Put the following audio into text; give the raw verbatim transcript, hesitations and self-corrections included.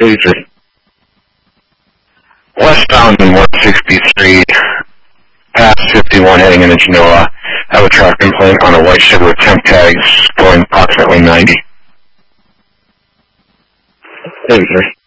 eighty-three. Westbound in one sixty-three, past fifty-one heading into Genoa. Have a truck complaint on a white Chevy with temp tags going approximately ninety. eighty-three.